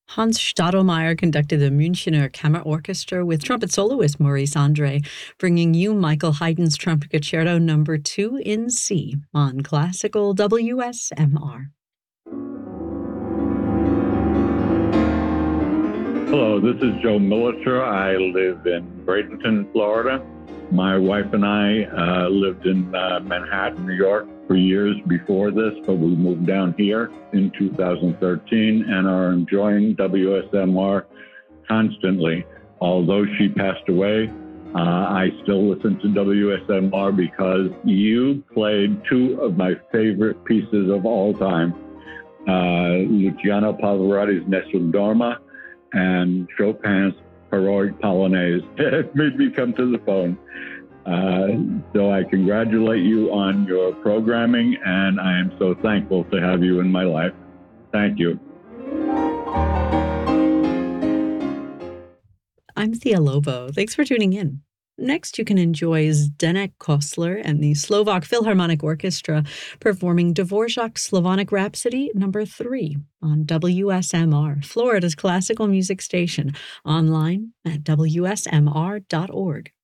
Hans Stadelmeier conducted the Münchener Kammerorchestra with trumpet soloist Maurice Andre, bringing you Michael Haydn's Trumpet Concerto No. 2 in C on Classical WSMR. Hello, this is Joe Militer. I live in Bradenton, Florida. My wife and I lived in Manhattan, New York for years before this, but we moved down here in 2013 and are enjoying WSMR constantly. Although she passed away, I still listen to WSMR because you played two of my favorite pieces of all time, Luciano Pavarotti's Nessun Dorma and Chopin's Heroic Polonaise. It made me come to the phone. So I congratulate you on your programming, and I am so thankful to have you in my life. Thank you. I'm Thea Lobo. Thanks for tuning in. Next, you can enjoy Zdenek Kosler and the Slovak Philharmonic Orchestra performing Dvorak's Slavonic Rhapsody No. 3 on WSMR, Florida's classical music station, online at wsmr.org.